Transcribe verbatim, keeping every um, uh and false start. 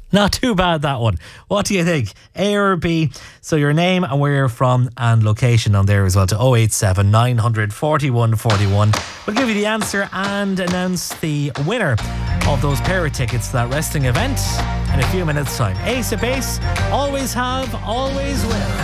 Not too bad, that one. What do you think? A or B? So your name and where you're from and location on there as well to oh eight seven, nine hundred, forty-one forty-one. We'll give you the answer and announce the winner of those pair of tickets to that wrestling event in a few minutes' time. Ace of Base, always have, always will.